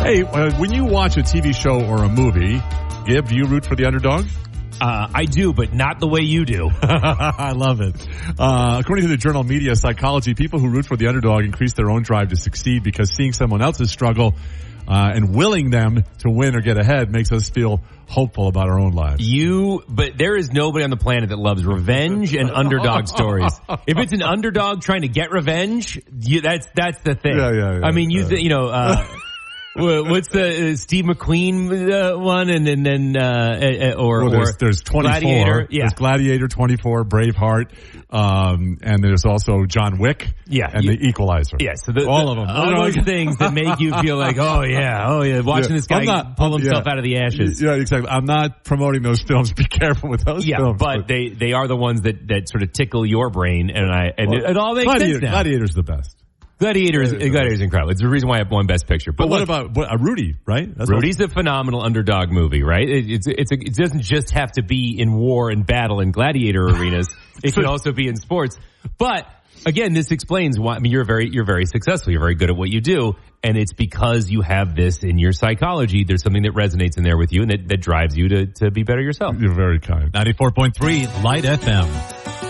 Hey, when you watch a TV show or a movie, Gib, do you root for the underdog? I do, but not the way you do. I love it. According to the journal Media Psychology, people who root for the underdog increase their own drive to succeed because seeing someone else's struggle and willing them to win or get ahead makes us feel hopeful about our own lives. But there is nobody on the planet that loves revenge and underdog stories. If it's an underdog trying to get revenge, that's the thing. Yeah. I mean, what's the Steve McQueen one, and then there's 24. Gladiator, There's Gladiator, 24, Braveheart, and there's also John Wick, and The Equalizer. Yeah, so all of them. All those things that make you feel like, oh yeah, watching this guy pull himself out of the ashes. Yeah, exactly. I'm not promoting those films. Be careful with those films. But they are the ones that sort of tickle your brain, it all makes sense now. Gladiator's the best. Gladiator is incredible. It's the reason why I won Best Picture. But what about Rudy, right? Rudy's a phenomenal underdog movie, right? It doesn't just have to be in war and battle and gladiator arenas. It can also be in sports. But again, this explains why. I mean, you're very successful. You're very good at what you do, and it's because you have this in your psychology. There's something that resonates in there with you, and that drives you to be better yourself. You're very kind. 94.3 Light FM.